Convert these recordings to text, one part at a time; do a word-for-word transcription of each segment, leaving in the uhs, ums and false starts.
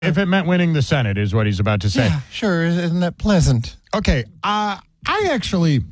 If it meant winning the Senate, is what he's about to say. Yeah, sure. Isn't that pleasant? Okay, uh, I actually,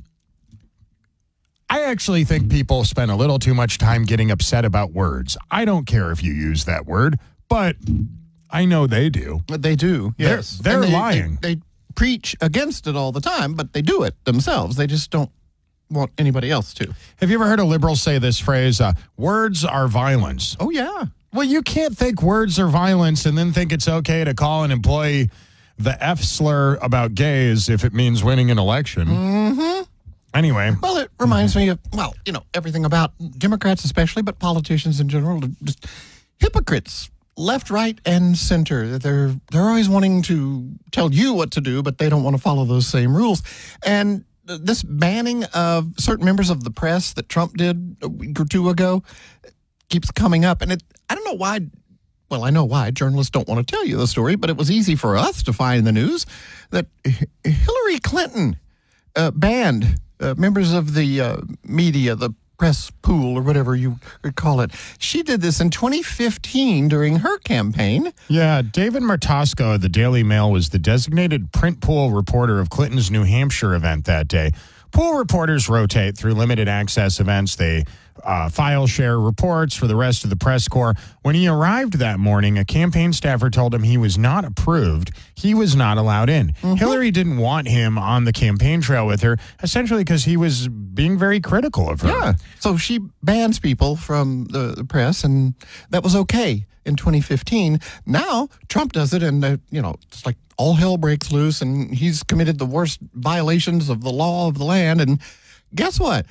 I actually think people spend a little too much time getting upset about words. I don't care if you use that word, but I know they do. They do, yes. They're, they're they, lying. They, they preach against it all the time, but they do it themselves. They just don't want anybody else to. Have you ever heard a liberal say this phrase, uh, words are violence? Oh, yeah. Well, you can't think words are violence and then think it's okay to call an employee the F slur about gays if it means winning an election. Mm-hmm. Anyway. Well, it reminds me of, well, you know, everything about Democrats especially, but politicians in general, just hypocrites, left, right, and center. They're, they're always wanting to tell you what to do, but they don't want to follow those same rules. And this banning of certain members of the press that Trump did a week or two ago keeps coming up. And it, I don't know why. Well, I know why. Journalists don't want to tell you the story, but it was easy for us to find the news that Hillary Clinton uh, banned uh, members of the uh, media, the press pool, or whatever you would call it. She did this in twenty fifteen during her campaign. Yeah, David Martosco of the Daily Mail was the designated print pool reporter of Clinton's New Hampshire event that day. Pool reporters rotate through limited access events. They uh, file share reports for the rest of the press corps. When he arrived that morning, a campaign staffer told him he was not approved. He was not allowed in. Mm-hmm. Hillary didn't want him on the campaign trail with her, essentially because he was being very critical of her. Yeah, so she bans people from the, the press, and that was okay in twenty fifteen. Now, Trump does it, and, uh, you know, it's like all hell breaks loose, and he's committed the worst violations of the law of the land. And guess what?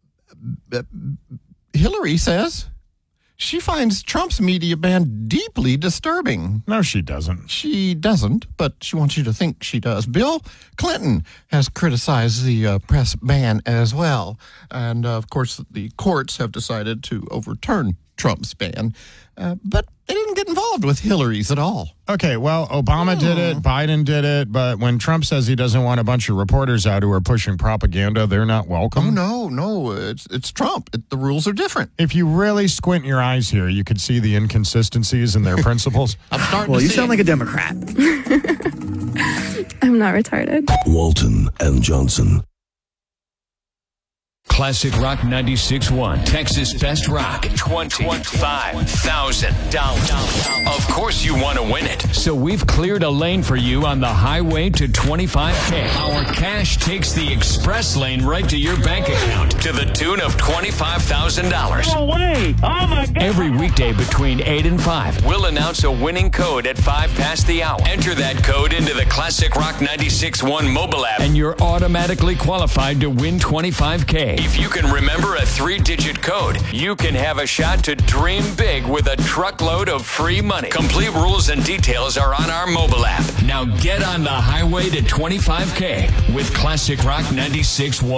Hillary says she finds Trump's media ban deeply disturbing. No, she doesn't. She doesn't, but she wants you to think she does. Bill Clinton has criticized the uh, press ban as well. And, uh, of course, the courts have decided to overturn Trump's ban. Uh, but they didn't get involved with Hillary's at all. Okay, well, Obama Hmm. did it, Biden did it, but when Trump says he doesn't want a bunch of reporters out who are pushing propaganda, they're not welcome. Oh, no, no, it's it's Trump. It, the rules are different. If you really squint your eyes here, you could see the inconsistencies in their principles. I'm starting Well, to you see sound it. like a Democrat. I'm not retarded. Walton and Johnson. Classic Rock ninety-six point one, Texas Best Rock, twenty-five thousand dollars. Of course you want to win it, so we've cleared a lane for you on the highway to twenty-five K. Our cash takes the express lane right to your bank account to the tune of twenty-five thousand dollars. No way! Oh my God! Every weekday between eight and five, we'll announce a winning code at five past the hour. Enter that code into the Classic Rock ninety-six point one mobile app, and you're automatically qualified to win twenty-five K. If you can remember a three-digit code, you can have a shot to dream big with a truckload of free money. Complete rules and details are on our mobile app. Now get on the highway to twenty-five K with Classic Rock ninety-six point one.